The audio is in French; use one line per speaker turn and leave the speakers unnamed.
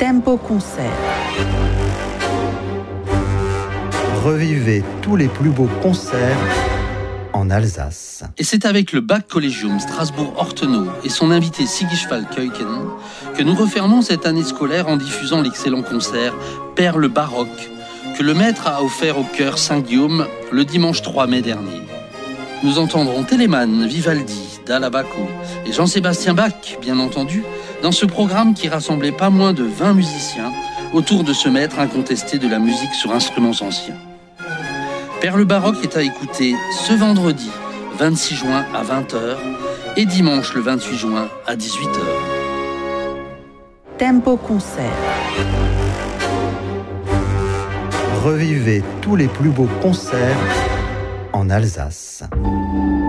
Tempo Concert.
Revivez tous les plus beaux concerts en Alsace.
Et c'est avec le Bach Collegium Strasbourg-Ortenau et son invité Sigishval Keuken que nous refermons cette année scolaire en diffusant l'excellent concert Perles baroques que le maître a offert au chœur Saint-Guillaume le dimanche 3 mai dernier. Nous entendrons Telemann, Vivaldi, Dall'Abaco et Jean-Sébastien Bach, bien entendu, dans ce programme qui rassemblait pas moins de 20 musiciens autour de ce maître incontesté de la musique sur instruments anciens. Perles baroques est à écouter ce vendredi 26 juin à 20h et dimanche le 28 juin à 18h.
Tempo Concert.
Revivez tous les plus beaux concerts en Alsace.